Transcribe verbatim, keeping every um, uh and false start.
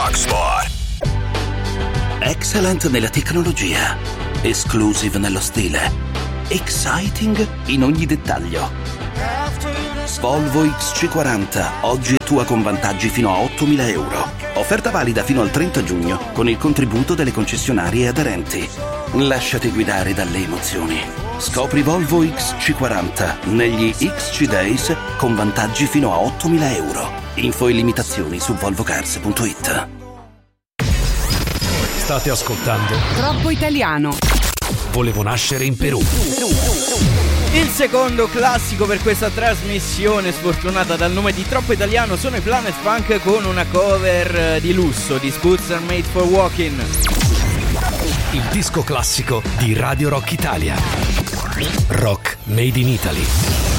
Rock Spot. Excellent nella tecnologia, exclusive nello stile, exciting in ogni dettaglio. Volvo X C quaranta, oggi è tua con vantaggi fino a ottomila euro. Offerta valida fino al trenta giugno con il contributo delle concessionarie aderenti. Lasciati guidare dalle emozioni. Scopri Volvo X C quaranta negli X C Days con vantaggi fino a ottomila euro. Info e limitazioni su volvocars punto it. State ascoltando Troppo Italiano. Volevo nascere in Perù. Il secondo classico per questa trasmissione sfortunata dal nome di Troppo Italiano sono i Planet Funk con una cover di lusso di Boots Are Made for Walking. Il disco classico di Radio Rock Italia. Rock Made in Italy.